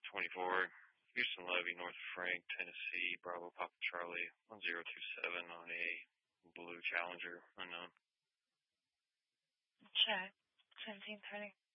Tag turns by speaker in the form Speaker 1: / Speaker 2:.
Speaker 1: 24, Houston Levy, North Frank, Tennessee, Bravo Papa Charlie, 1027 on a blue Challenger, unknown.
Speaker 2: Check. 1730.